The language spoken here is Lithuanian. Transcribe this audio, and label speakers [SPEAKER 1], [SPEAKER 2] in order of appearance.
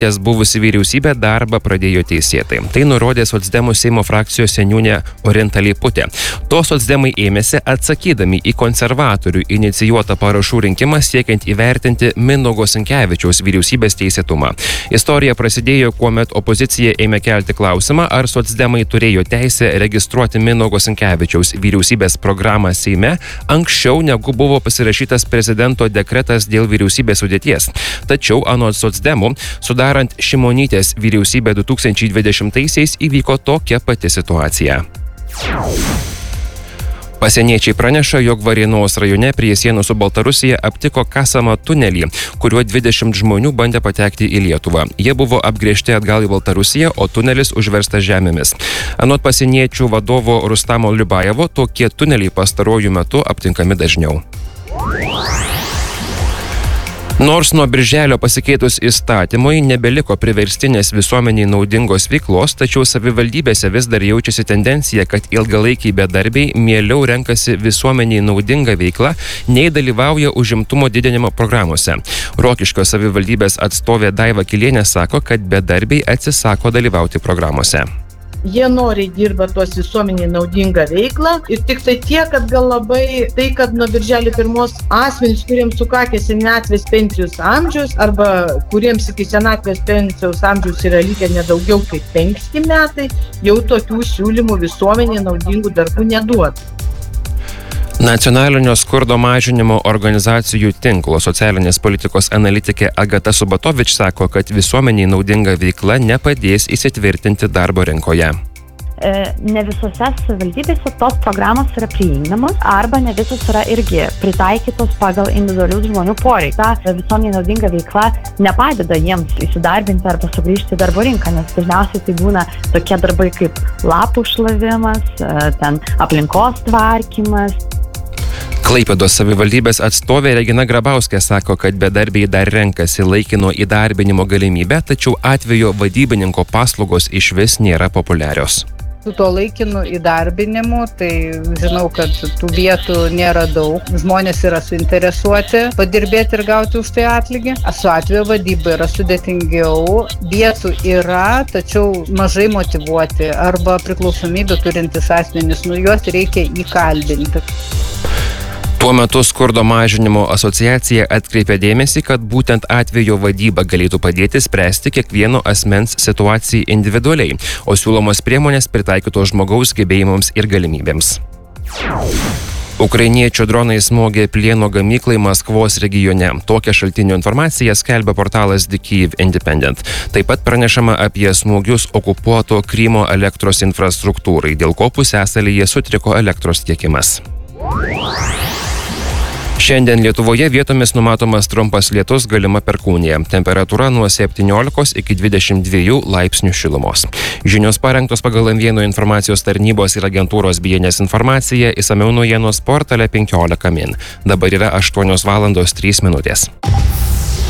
[SPEAKER 1] buvusi vyriausybė darbą pradėjo teisėtai. Tai nurodė socdemų Seimo frakcijos seniūnė Orinta Leiputė. To socdemai ėmėsi atsakydami į konservatorių inicijuotą parašų rinkimą siekiant įvertinti Mindaugo Sinkevičiaus vyriausybės teisėtumą. Istorija prasidėjo, kuomet opozicija ėmė kelti klausimą, ar socdemai turėjo teisę registruoti Mindaugo Sinkevičiaus vyriausybės programą Seime anksčiau negu buvo pasirašytas prezidento dekretas dėl vyriausybės sudėties. Tačiau anot socdemų, sudarant Šimonytės vyriausybę 2020-aisiais įvyko tokia pati situacija. Pasieniečiai praneša, jog Varėnos rajone prie sienų su Baltarusija aptiko kasamą tunelį, kuriuo 20 žmonių bandė patekti į Lietuvą. Jie buvo apgręžti atgal į Baltarusiją, o tunelis užverstas žemėmis. Anot pasieniečių vadovo Rustamo Liubajevo, tokie tuneliai pastaruoju metu aptinkami dažniau. Nors nuo birželio pasikeitus įstatymui nebeliko priverstinės visuomeniai naudingos veiklos, tačiau savivaldybėse vis dar jaučiasi tendencija, kad ilgalaikiai bedarbiai mieliau renkasi visuomeniai naudingą veiklą, nei dalyvauja užimtumo didinimo programuose. Rokiškio savivaldybės atstovė Daiva Kilienė sako, kad bedarbiai atsisako dalyvauti programuose.
[SPEAKER 2] Jie noriai dirba tuos visuomeniai naudingą veiklą ir tik tai tiek, kad gal labai tai, kad nuo birželio 1 asmenys, kuriems sukakė senatvės pensijos amžius arba kuriems iki senatvės pensijos amžius yra likę nedaugiau kaip 5 metai, jau tokių siūlymų visuomeniai naudingų darbų neduoda.
[SPEAKER 1] Nacionalinio skurdo mažinimo organizacijų tinklo socialinės politikos analitikė Agata Subatovič sako, kad visuomeniai naudinga veikla nepadės įsitvirtinti darbo rinkoje.
[SPEAKER 3] Ne visose savivaldybėse tos programos yra prieinamos arba ne visos yra irgi pritaikytos pagal individualių žmonių poreikius. Ta visuomeniai naudinga veikla nepadeda jiems įsidarbinti arba sugrįžti į darbo rinką, nes dažniausiai tai būna tokie darbai kaip lapų šlavimas, ten aplinkos tvarkymas.
[SPEAKER 1] Klaipėdos savivaldybės atstovė Regina Grabauskė sako, kad bedarbiai dar renkasi laikino įdarbinimo galimybę, tačiau atvejo vadybininko paslaugos išvis nėra populiarios.
[SPEAKER 4] Su to laikinu įdarbinimu, tai žinau, kad tų vietų nėra daug. Žmonės yra suinteresuoti padirbėti ir gauti už tai atlygį. Su atvejo vadyba yra sudėtingiau. Vietų yra, tačiau mažai motyvuoti arba priklausomybę turintis asmenys, juos reikia įkalbinti.
[SPEAKER 1] Tuo metu Skurdo mažinimo asociacija atkreipė dėmesį, kad būtent atvejo vadyba galėtų padėti spręsti kiekvieno asmens situacijai individualiai, o siūlomos priemonės pritaikytos žmogaus gebėjimams ir galimybėms. Ukrainiečių dronai smogė plieno gamyklai Maskvos regione. Tokią šaltinių informaciją skelbia portalas The Kyiv Independent. Taip pat pranešama apie smūgius okupuoto Krymo elektros infrastruktūrai, dėl ko pusiasalyje sutriko elektros tiekimas. Šiandien Lietuvoje vietomis numatomas trumpas lietus, galima perkūnija. Temperatūra nuo 17 iki 22 laipsnių šilumos. Žinios parengtos pagal M1 informacijos tarnybos ir agentūros BNS informaciją, išsamiau naujienos portale 15 min. Dabar yra 8:03 min.